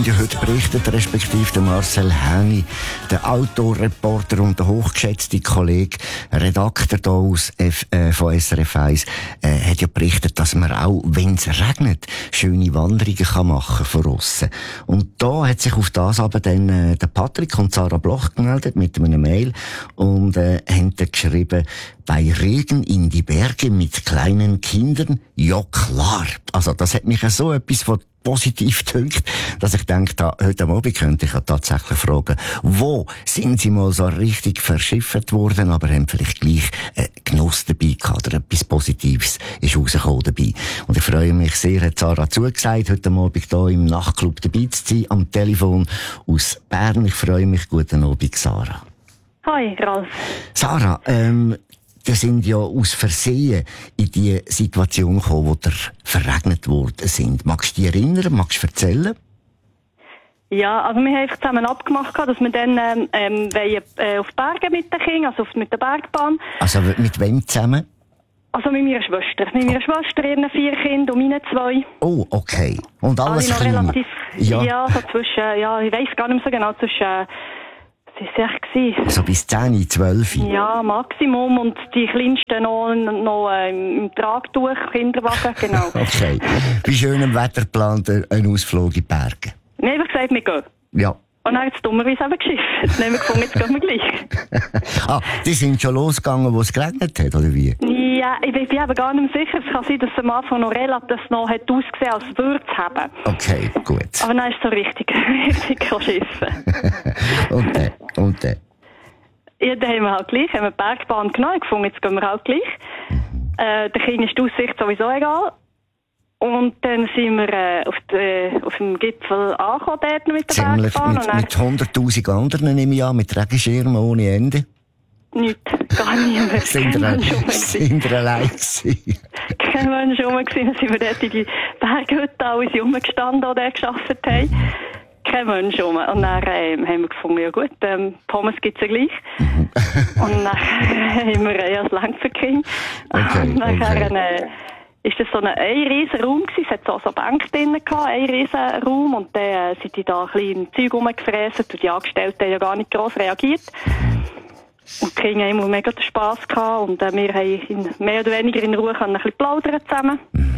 haben ja heute berichtet, respektive der Marcel Häni, der Autoreporter und der hochgeschätzte Kollege, Redakteur da von SRF 1, hat ja berichtet, dass man auch, wenn es regnet, schöne Wanderungen machen kann von aussen. Und da hat sich auf das aber dann der Patrick und Sarah Bloch gemeldet mit einem Mail und haben dann geschrieben, bei Regen in die Berge mit kleinen Kindern? Ja, klar. Also, das hat mich so etwas von positiv gedünkt, dass ich denke, heute Abend könnte ich ja tatsächlich fragen, wo sind Sie mal so richtig verschifft worden, aber haben vielleicht gleich Genuss dabei gehabt oder etwas Positives ist rausgekommen dabei. Und ich freue mich sehr, hat Sarah zugesagt, heute Abend hier im Nachtclub dabei zu sein, am Telefon aus Bern. Ich freue mich. Guten Abend, Sarah. Hi, Ralf. Sarah, die sind ja aus Versehen in die Situation gekommen, wo ihr verregnet worden sind. Magst du dich erinnern? Magst du erzählen? Ja, also wir haben einfach zusammen abgemacht, dass wir dann auf die Berge mit den Kindern, also mit der Bergbahn. Also mit wem zusammen? Also mit meiner Schwester. Mit meiner Schwester, ihren 4 Kindern und meinen 2. Oh, okay. Und alles noch klein? Relativ, ja, so zwischen, ich weiss gar nicht mehr so genau, zwischen... Was war es? Also bis 10, 12? Ja, Maximum. Und die Kleinsten noch im Tragtuch, Kinderwagen, genau. Okay. Bei schönem Wetter plant ein Ausflug in die Berge? Wir haben einfach gesagt, wir gehen. Ja. Und dann hat es dummerweise eben geschifft. Jetzt haben wir gefunden, jetzt gehen wir gleich. Die sind schon losgegangen, wo es geregnet hat, oder wie? Ja, ich bin eben gar nicht mehr sicher. Es kann sein, dass am Anfang noch relativ noch hat ausgesehen, als würde es haben. Okay, gut. Aber dann ist es so richtig schiffen. Und dann? Ja, dann haben wir halt gleich, haben wir die Bergbahn genommen, gefunden, jetzt gehen wir halt gleich. Der Kind ist die Aussicht sowieso egal. Und dann sind wir auf dem Gipfel angekommen, dort mit der Bergbahn. Mit 100'000 anderen nehme ich an, mit Regenschirmen ohne Ende? Nicht, gar niemand. Sind wir allein gewesen? Kein Mensch rum gewesen, dann sind wir dort in die Berghütte alle rumgestanden, die dort gearbeitet haben. Kein Mensch rum. Und dann haben wir gefunden, ja gut, Pommes gibt es ja gleich. Und dann haben wir das Längt für Kind. Okay, okay. Ist das so ein riesen Raum gewesen. Es hat so Bänke drinnen gehabt, ein riesen Raum. Und dann sind die da ein bisschen im Zeug rumgefräset und die Angestellten haben ja gar nicht gross reagiert. Und die Kinder haben mega den Spass gehabt und wir haben mehr oder weniger in Ruhe ein bisschen plaudern zusammen.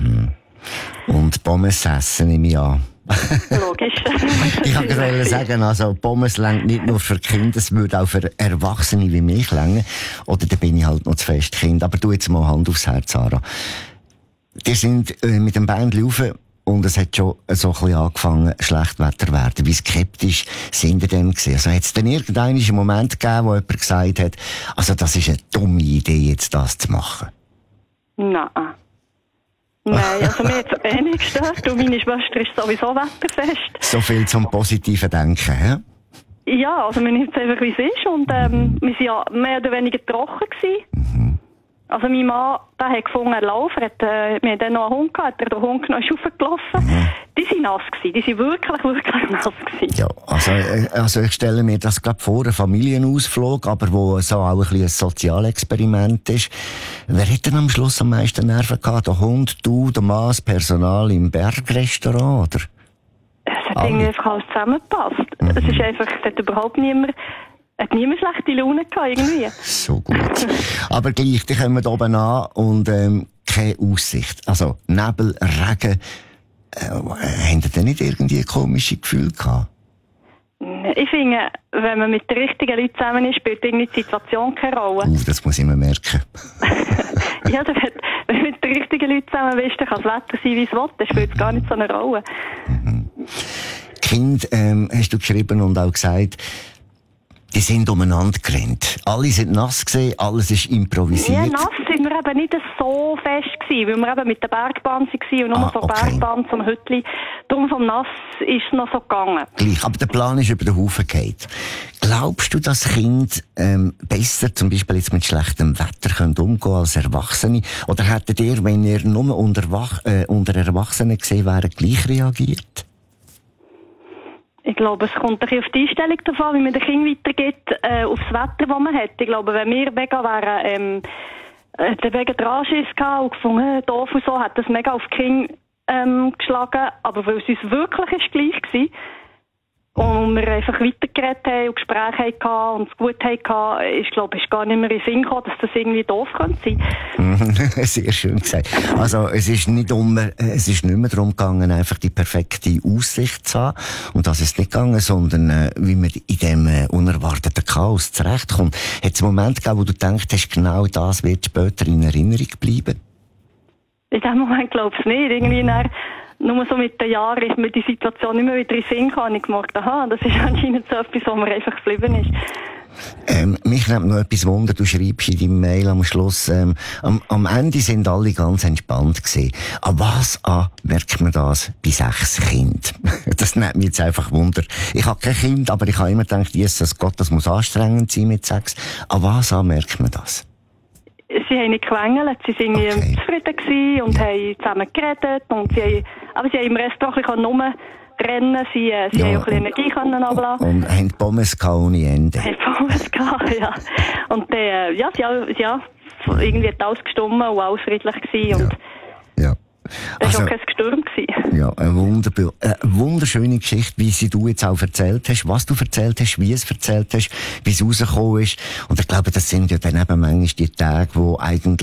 Und Pommes essen nehme ich an. Logisch. Ich wollte gerade sagen, also Pommes reicht nicht nur für Kinder, es würde auch für Erwachsene wie mich reichen. Oder da bin ich halt noch zu fest Kind. Aber du jetzt mal Hand aufs Herz, Sarah. Die sind mit dem Bändchen rauf und es hat schon so ein bisschen angefangen, schlecht Wetter zu werden. Wie skeptisch sind ihr denn gewesen? Also hat es denn irgendeinen Moment gegeben, wo jemand gesagt hat, also das ist eine dumme Idee, jetzt das zu machen? Nein, also mir hat es nicht gestört und meine Schwester ist sowieso wetterfest. So viel zum positiven Denken, hä? Ja, also wir nehmen es einfach, wie es ist und wir waren ja mehr oder weniger trocken gewesen. Also mein Mann, der hat gefunden, er laufen. Wir hatten dann noch einen Hund gehabt, hat den Hund genommen, ist raufgelaufen. Die waren nass gewesen. Die waren wirklich nass gewesen. Ja, also ich stelle mir das gerade vor, ein Familienausflug, aber wo so auch ein bisschen ein Sozialexperiment ist. Wer hat denn am Schluss am meisten Nerven gehabt? Der Hund, du, der Mann, das Personal im Bergrestaurant, oder? Es hat irgendwie einfach alles zusammengepasst. Es ist einfach, es hat überhaupt niemand schlechte Laune gehabt, irgendwie. So gut. Aber gleich, die kommen oben an und keine Aussicht. Also Nebel, Regen. Haben die denn nicht irgendwie komische Gefühle gehabt? Ich finde, wenn man mit den richtigen Leuten zusammen ist, spielt irgendwie die Situation keine Rolle. Das muss ich mir merken. Ja, wenn du mit den richtigen Leuten zusammen bist, dann kann das Wetter sein, wie es will. Dann spielt es gar nicht so eine Rolle. Kind, hast du geschrieben und auch gesagt, die sind umeinander gerannt. Alle sind nass gewesen, alles ist improvisiert. Ja, nass sind wir eben nicht so fest gewesen, weil wir eben mit der Bergbahn waren und nur von der Bergbahn zum Hütli. Darum vom Nass ist es noch so gegangen. Gleich, aber der Plan ist über den Haufen gefallen. Glaubst du, dass Kinder besser zum Beispiel jetzt mit schlechtem Wetter können umgehen als Erwachsene? Oder hättet ihr, wenn ihr nur unter Erwachsenen gesehen wäret, gleich reagiert? Ich glaube, es kommt ein bisschen auf die Einstellung davon, wie man den Kindern weitergeht, aufs Wetter, das man hat. Ich glaube, wenn wir mega wären, der mega Dranschiss gehabt und gefunden, doof und so, hat das mega auf die Kinder geschlagen. Aber weil es uns wirklich ist gleich gewesen, Und wir einfach weitergeredet haben und Gespräche hatten und es gut hatten, ist, glaube ich, gar nicht mehr in den Sinn gekommen, dass das irgendwie doof könnte sein. Sehr schön gesagt. Also, es ist nicht mehr darum gegangen, einfach die perfekte Aussicht zu haben. Und das ist nicht gegangen, sondern, wie man in dem unerwarteten Chaos zurechtkommt. Hat es einen Moment gegeben, wo du gedacht hast, genau das wird später in Erinnerung bleiben? In dem Moment glaube ich nicht. Irgendwie nur so mit den Jahren ist mir die Situation immer wieder in den Sinn gekommen. Ich gemerkt, aha, das ist anscheinend so etwas, wo mir einfach geblieben ist. Mich nimmt noch etwas Wunder. Du schreibst in deinem Mail am Schluss, am Ende sind alle ganz entspannt gewesen. An was merkt man das bei 6 Kindern? Das nimmt mich jetzt einfach Wunder. Ich habe kein Kind, aber ich habe immer gedacht, Jesus Gott, das muss anstrengend sein mit 6. An was merkt man das? Sie haben nicht gewängelt, sie waren zufrieden gewesen und haben zusammen geredet und sie haben im Restaurant ein bisschen rumrennen, sie haben auch ein bisschen Energie können ablassen. Und haben Pommes ohne Ende. Pommes ja. Und irgendwie hat alles gestimmt und alles friedlich gewesen. Und das war auch kein Gesturm gewesen. Ja, eine wunderschöne Geschichte, wie sie du jetzt auch erzählt hast, was du erzählt hast, wie es erzählt hast, wie es rausgekommen ist. Und ich glaube, das sind ja dann eben manchmal die Tage, wo eigentlich